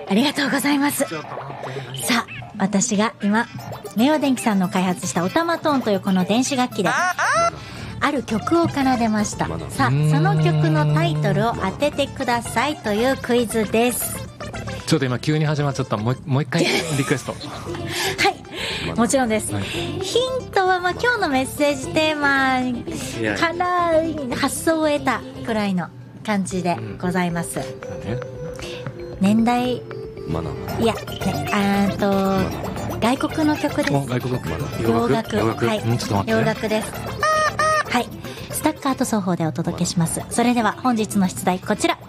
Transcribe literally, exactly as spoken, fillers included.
ありがとうございます。さあ、私が今明和電機さんの開発したオタマトーンというこの電子楽器である曲を奏でました。さあ、その曲のタイトルを当ててくださいというクイズです。 ちょっと今急に始まっちゃった。もう、もう一回リクエスト。はい、 もちろんです。はい、ヒントはまあ今日のメッセージテーマから発想を得たくらいの感じでございます。うん、年代マナいや、ね、あと外国の曲です。 外国洋楽、 洋楽、 はい、 うん、ちょっと待って、 洋楽です。はい、スタッカート奏法でお届けします。それでは本日の出題こちら。